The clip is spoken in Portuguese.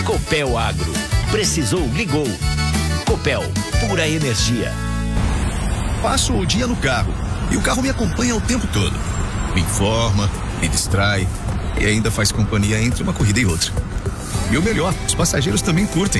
Copel Agro. Precisou, ligou. Copel, pura energia. Passo o dia no carro e o carro me acompanha o tempo todo. Me informa, me distrai e ainda faz companhia entre uma corrida e outra. E o melhor, os passageiros também curtem.